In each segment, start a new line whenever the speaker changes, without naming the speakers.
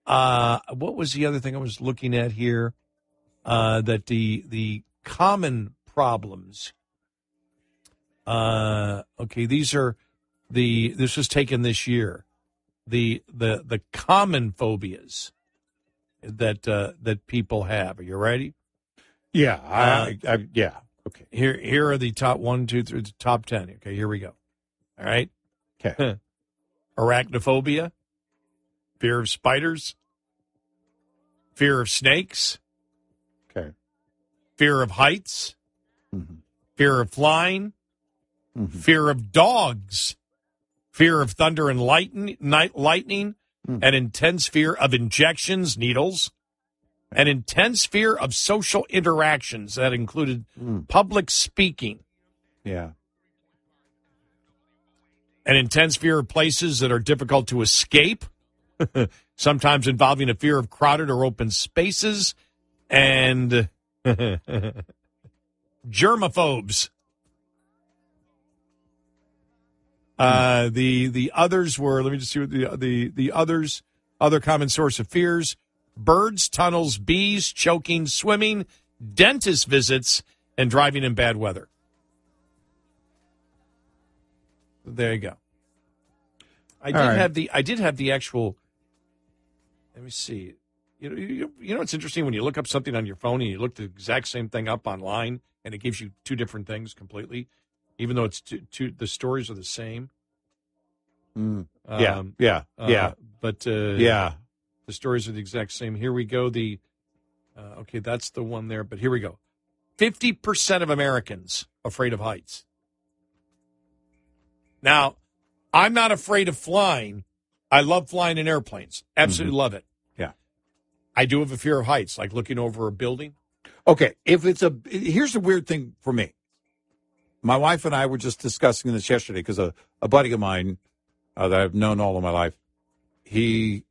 what was the other thing I was looking at here? That the common problems. Okay, these are this was taken this year. The common phobias that people have. Are you ready?
Yeah, yeah. Okay.
Here are the top 1, 2, 3, the top 10. Okay, here we go. All right.
Okay.
Arachnophobia, fear of spiders, fear of snakes,
Okay.
fear of heights,
Mm-hmm.
fear of flying,
Mm-hmm.
fear of dogs, fear of thunder and lightning, an intense fear of injections, needles, an intense fear of social interactions that included public speaking,
Yeah.
an intense fear of places that are difficult to escape, sometimes involving a fear of crowded or open spaces, and germaphobes. The others were, let me just see what the others, other common source of fears: birds, tunnels, bees, choking, swimming, dentist visits, and driving in bad weather. There you go. I did have the actual. Let me see. You know what's interesting when you look up something on your phone and you look the exact same thing up online and it gives you two different things completely, even though it's the stories are the same.
Yeah.
But
Yeah.
the stories are the exact same. Here we go. Okay, that's the one there. But here we go. 50% of Americans afraid of heights. Now, I'm not afraid of flying. I love flying in airplanes. Absolutely love it.
Yeah.
I do have a fear of heights, like looking over a building.
Okay, here's the weird thing for me. My wife and I were just discussing this yesterday because a buddy of mine that I've known all of my life, he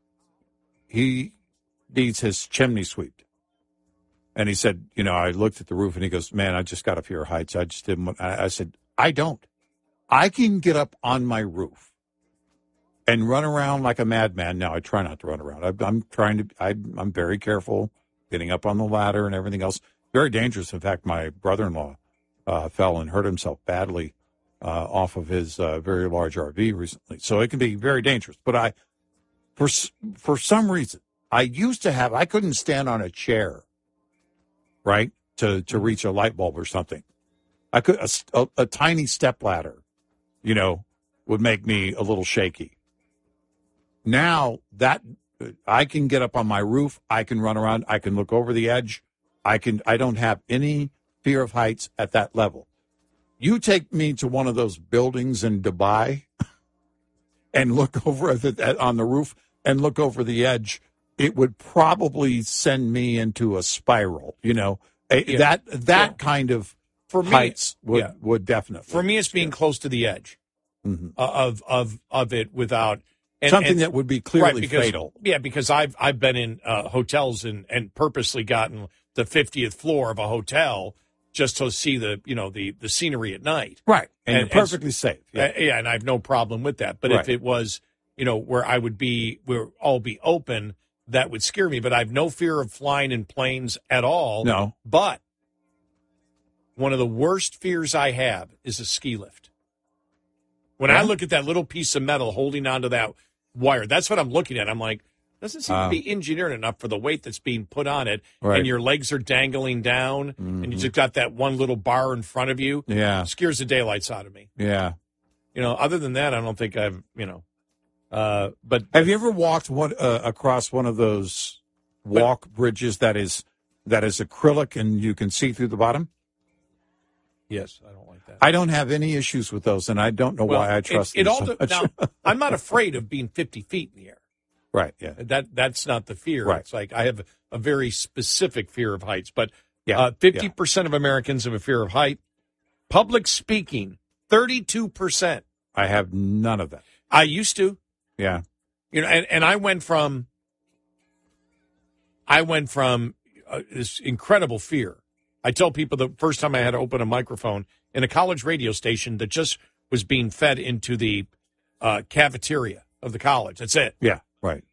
needs his chimney swept. And he said, I looked at the roof and he goes, man, I just got a fear of heights. I just didn't. I said, I don't. I can get up on my roof and run around like a madman. Now, I try not to run around. I'm very careful getting up on the ladder and everything else. Very dangerous. In fact, my brother-in-law fell and hurt himself badly off of his very large RV recently. So it can be very dangerous. But for some reason, I couldn't stand on a chair, right, to reach a light bulb or something. I could a tiny step ladder, would make me a little shaky. Now that I can get up on my roof, I can run around, I can look over the edge. I don't have any fear of heights at that level. You take me to one of those buildings in Dubai and look over on the roof and look over the edge, it would probably send me into a spiral, that kind of for heights would definitely.
For me, it's being close to the edge of it without
something that would be clearly fatal.
Yeah, because I've been in hotels and purposely gotten the 50th floor of a hotel just to see the scenery at night.
Right, and you're perfectly safe.
Yeah, and I have no problem with that. But if it was where where all be open, that would scare me. But I have no fear of flying in planes at all.
No,
but one of the worst fears I have is a ski lift. When I look at that little piece of metal holding onto that wire, that's what I'm looking at. I'm like, doesn't seem to be engineered enough for the weight that's being put on it.
Right.
And your legs are dangling down, and you just got that one little bar in front of you.
Yeah.
It scares the daylights out of me.
Yeah.
Other than that, I don't think I've, but.
Have you ever walked across one of those bridges that is acrylic and you can see through the bottom?
Yes, I don't like that.
I don't have any issues with those, and I don't know why I trust them so much.
Now, I'm not afraid of being 50 feet in the air.
Right, yeah.
That's not the fear.
Right.
It's like I have a very specific fear of heights. But 50% of Americans have a fear of height. Public speaking, 32%.
I have none of that.
I used to.
Yeah.
And I went from this incredible fear. I tell people the first time I had to open a microphone in a college radio station that just was being fed into the cafeteria of the college. That's it.
Yeah, right.